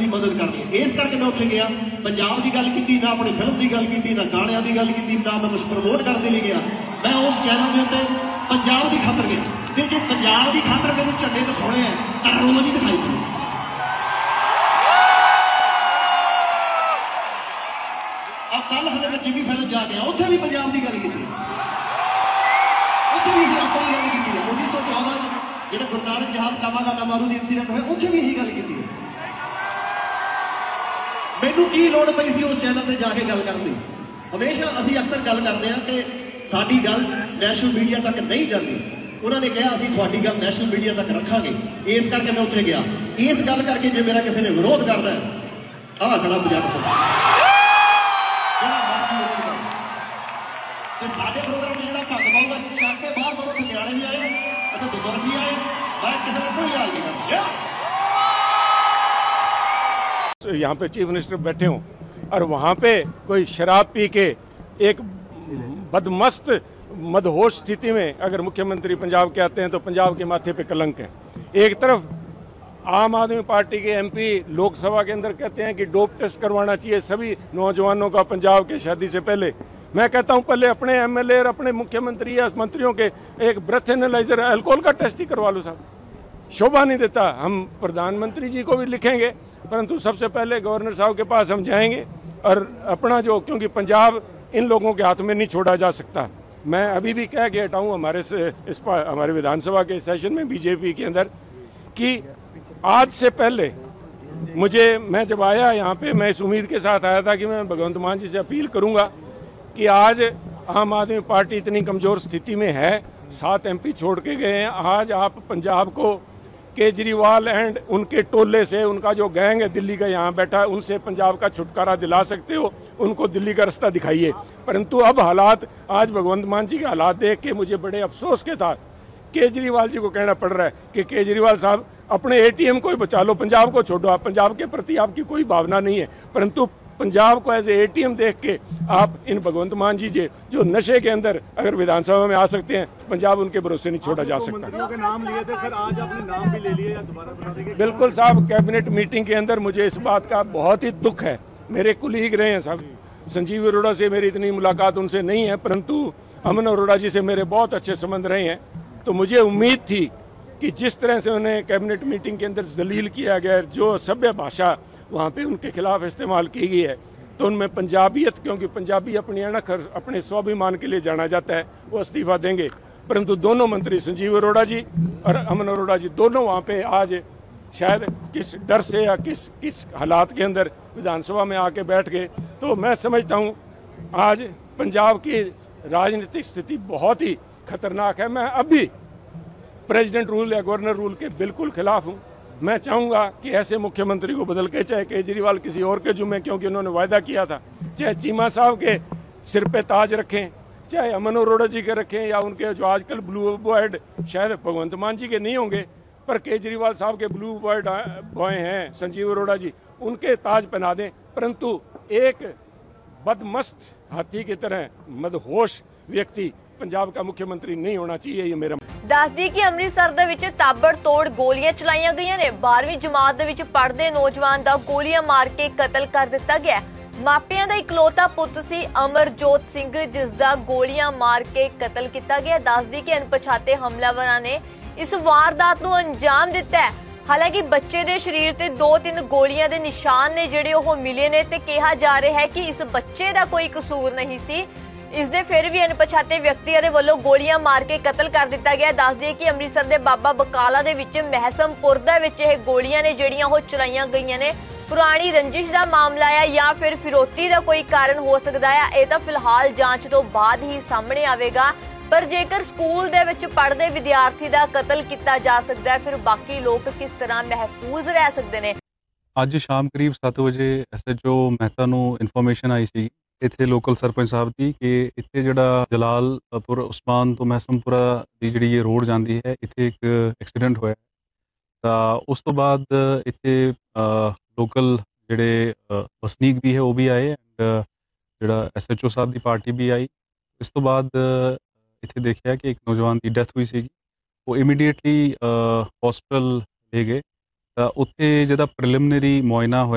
मदद करनी है। इस करके मैं उत्थे गया, पंजाब की गल की, ना अपनी फिल्म की गल की, ना गाणियां की गल की, ना मैं कुछ प्रमोट करने लिए गया। मैं उस चैनल के उत्ते पंजाब की खातर गया, तो जो पंजाब की खातर मैंने झंडे दिखाने हैं तो रोज ही दिखाई चलो। और कल हले मैं जिमी फिल्म जा गया, उत्थे भी पंजाब की गल की, उत्थे भी इस अपनी गल की। 1914 जो गुरु नानक जहाज कामागाना मारू की इंसीडेंट होया, उत्थे भी यही गल की। मैनू की लोड़ पई सी उस चैनल पर जाके गल करनी। हमेशा असीं अक्सर गल करते हैं कि साडी गल नैशनल मीडिया तक नहीं जाती। उन्होंने कहा असीं तुहाडी गल नैशनल मीडिया तक रखांगे, इस करके मैं उत्थे गया। इस गल करके जे मेरा किसी ने विरोध करना है, आ खड़ा बजट साडे प्रोग्राम में जिहड़ा भंग पाऊगा चक के बाहर पाओ, न्याणे भी आए, बुजुर्ग भी आए, मैं किसी ने कोई हाल नहीं करना। यहाँ पे चीफ मिनिस्टर बैठे हों और वहाँ पे कोई शराब पी के एक बदमस्त मदहोश स्थिति में अगर मुख्यमंत्री पंजाब के आते हैं तो पंजाब के माथे पे कलंक है। एक तरफ आम आदमी पार्टी के एमपी लोकसभा के अंदर कहते हैं कि डोप टेस्ट करवाना चाहिए सभी नौजवानों का पंजाब के शादी से पहले। मैं कहता हूं पहले अपने एमएलए और अपने मुख्यमंत्री या मंत्रियों के एक ब्रेथ एनालाइजर अल्कोहल का टेस्ट ही करवा लो साहब, शोभा नहीं देता। हम प्रधानमंत्री जी को भी लिखेंगे, परंतु सबसे पहले गवर्नर साहब के पास हम जाएंगे और अपना जो, क्योंकि पंजाब इन लोगों के हाथ में नहीं छोड़ा जा सकता। मैं अभी भी कह के हटाऊँ हमारे विधानसभा के सेशन में बीजेपी के अंदर कि आज से पहले मैं जब आया यहाँ पे, मैं इस उम्मीद के साथ आया था कि मैं भगवंत मान जी से अपील करूँगा कि आज आम आदमी पार्टी इतनी कमज़ोर स्थिति में है, 7 एमपी छोड़ के गए हैं। आज आप पंजाब को केजरीवाल एंड उनके टोले से, उनका जो गैंग है दिल्ली का यहाँ बैठा है, उनसे पंजाब का छुटकारा दिला सकते हो, उनको दिल्ली का रास्ता दिखाइए। परंतु अब हालात, आज भगवंत मान जी के हालात देख के मुझे बड़े अफसोस के साथ केजरीवाल जी को कहना पड़ रहा है कि केजरीवाल साहब अपने एटीएम को ही बचा लो, पंजाब को छोड़ो। आप पंजाब के प्रति आपकी कोई भावना नहीं है, परंतु पंजाब को एज ए एटीएम देख के आप इन भगवंत मान जी जो नशे के अंदर अगर विधानसभा में आ सकते हैं, पंजाब उनके भरोसे नहीं छोड़ा जा सकता। मंत्रियों के नाम लिए थे सर, आज आपने नाम भी ले लिए या दोबारा बता देंगे? बिल्कुल साहब, कैबिनेट मीटिंग के अंदर मुझे इस बात का बहुत ही दुख है। मेरे कुलीग रहे हैं साहब, संजीव अरोड़ा से मेरी इतनी मुलाकात उनसे नहीं है, परंतु अमन अरोड़ा जी से मेरे बहुत अच्छे संबंध रहे हैं। तो मुझे उम्मीद थी कि जिस तरह से उन्हें कैबिनेट मीटिंग के अंदर जलील किया गया, जो सभ्य भाषा वहाँ पे उनके खिलाफ इस्तेमाल की गई है, तो उनमें पंजाबियत, क्योंकि पंजाबी अपनी अणख अपने स्वाभिमान के लिए जाना जाता है, वो इस्तीफा देंगे। परंतु दोनों मंत्री संजीव अरोड़ा जी और अमन अरोड़ा जी दोनों वहाँ पे आज शायद किस डर से या किस हालात के अंदर विधानसभा में आके बैठ गए। तो मैं समझता हूँ आज पंजाब की राजनीतिक स्थिति बहुत ही खतरनाक है। मैं अभी प्रेसिडेंट रूल या गवर्नर रूल के बिल्कुल खिलाफ हूँ। मैं चाहूँगा कि ऐसे मुख्यमंत्री को बदल के, चाहे केजरीवाल किसी और के जुम्मे, क्योंकि उन्होंने वायदा किया था, चाहे चीमा साहब के सिर पे ताज रखें, चाहे अमन अरोड़ा जी के रखें, या उनके जो आजकल ब्लू बॉयड शायद भगवंत मान जी के नहीं होंगे, पर केजरीवाल साहब के ब्लू बॉयड बॉय हैं संजीव अरोड़ा जी, उनके ताज पहना दें। परंतु एक बदमस्त हाथी की तरह मदहोश व्यक्ति पंजाब का मुख्यमंत्री नहीं होना चाहिए, ये मेरा। ਦੱਸ ਦਈਏ ਕਿ ਅੰਮ੍ਰਿਤਸਰ ਦੇ ਵਿੱਚ ਤਾਬੜਤੋੜ ਗੋਲੀਆਂ ਚਲਾਈਆਂ ਗਈਆਂ ਨੇ। 12ਵੀਂ ਜਮਾਤ ਦੇ ਵਿੱਚ ਪੜ੍ਹਦੇ ਨੌਜਵਾਨ ਦਾ ਗੋਲੀਆਂ ਮਾਰ ਕੇ ਕਤਲ ਕਰ ਦਿੱਤਾ ਗਿਆ। ਮਾਪਿਆਂ ਦਾ ਇਕਲੌਤਾ ਪੁੱਤ ਸੀ ਅਮਰਜੋਤ ਸਿੰਘ, ਜਿਸ ਦਾ ਗੋਲੀਆਂ ਮਾਰ ਕੇ ਕਤਲ ਕੀਤਾ ਗਿਆ। ਦੱਸ ਦਈਏ ਕਿ ਅਣਪਛਾਤੇ ਹਮਲਾਵਰਾਂ ਨੇ ਇਸ ਵਾਰਦਾਤ ਨੂੰ ਅੰਜਾਮ ਦਿੱਤਾ ਹੈ। ਹਾਲਾਂਕਿ ਬੱਚੇ ਦੇ ਸਰੀਰ ਤੇ 2-3 ਗੋਲੀਆਂ ਦੇ ਨਿਸ਼ਾਨ ਨੇ ਜਿਹੜੇ ਉਹ ਮਿਲੇ ਨੇ, ਤੇ ਕਿਹਾ ਜਾ ਰਿਹਾ ਹੈ ਕਿ ਇਸ ਬੱਚੇ ਦਾ ਕੋਈ ਕਸੂਰ ਨਹੀਂ ਸੀ। ਇਸ ਦੇ ਫਿਰ ਵੀ ਅਣਪਛਾਤੇ ਵਿਅਕਤੀਆਂ ਦੇ ਵੱਲੋਂ ਗੋਲੀਆਂ ਮਾਰ ਕੇ ਕਤਲ ਕਰ ਦਿੱਤਾ ਗਿਆ। ਦੱਸ ਦਈਏ ਕਿ ਅੰਮ੍ਰਿਤਸਰ ਦੇ ਬਾਬਾ ਬਕਾਲਾ ਦੇ ਵਿੱਚ ਮਹਿਸਮਪੁਰ ਦੇ ਵਿੱਚ ਇਹ ਗੋਲੀਆਂ ਨੇ ਜਿਹੜੀਆਂ ਉਹ ਚਲਾਈਆਂ ਗਈਆਂ ਨੇ। ਪੁਰਾਣੀ ਰੰਜਿਸ਼ ਦਾ ਮਾਮਲਾ ਹੈ ਜਾਂ ਫਿਰ ਫਿਰੌਤੀ ਦਾ ਕੋਈ ਕਾਰਨ ਹੋ ਸਕਦਾ ਹੈ, ਇਹ ਤਾਂ ਫਿਲਹਾਲ ਜਾਂਚ ਤੋਂ ਬਾਅਦ ਹੀ ਸਾਹਮਣੇ ਆਵੇਗਾ। ਪਰ ਜੇਕਰ ਸਕੂਲ ਦੇ ਵਿੱਚ ਪੜ੍ਹਦੇ ਵਿਦਿਆਰਥੀ ਦਾ ਕਤਲ ਕੀਤਾ ਜਾ ਸਕਦਾ ਹੈ, ਫਿਰ ਬਾਕੀ ਲੋਕ ਕਿਸ ਤਰ੍ਹਾਂ ਮਹਿਫੂਜ਼ ਰਹਿ ਸਕਦੇ ਨੇ। ਅੱਜ ਸ਼ਾਮ ਕਰੀਬ 7 ਵਜੇ ਐਸਐਚਓ ਮਹਿਤਾ ਨੂੰ ਇਨਫੋਰਮੇਸ਼ਨ ਆਈ ਸੀ ਇੱਥੇ ਲੋਕਲ ਸਰਪੰਚ ਸਾਹਿਬ ਦੀ ਕਿ ਇੱਥੇ ਜਿਹੜਾ ਜਲਾਲਪੁਰ ਉਸਮਾਨ ਤੋਂ ਮਹਿਸਮਪੁਰਾ ਦੀ ਜਿਹੜੀ ਇਹ ਰੋਡ ਜਾਂਦੀ ਹੈ, ਇੱਥੇ ਇੱਕ ਐਕਸੀਡੈਂਟ ਹੋਇਆ। ਤਾਂ ਉਸ ਤੋਂ ਬਾਅਦ ਇੱਥੇ ਲੋਕਲ ਜਿਹੜੇ ਵਸਨੀਕ ਵੀ ਹੈ ਉਹ ਵੀ ਆਏ ਐਂਡ ਜਿਹੜਾ ਐਸਐਚਓ ਸਾਹਿਬ ਦੀ ਪਾਰਟੀ ਵੀ ਆਈ। ਇਸ ਤੋਂ ਬਾਅਦ ਇੱਥੇ ਦੇਖਿਆ ਕਿ ਇੱਕ ਨੌਜਵਾਨ ਦੀ ਡੈਥ ਹੋਈ ਸੀਗੀ, ਉਹ ਇਮੀਡੀਏਟਲੀ ਹਸਪਤਾਲ ਲੈ ਗਏ। ਤਾਂ ਉੱਥੇ ਜਿਹਦਾ ਪ੍ਰੀਲਿਮਿਨਰੀ ਮੁਆਇਨਾ ਹੋਇਆ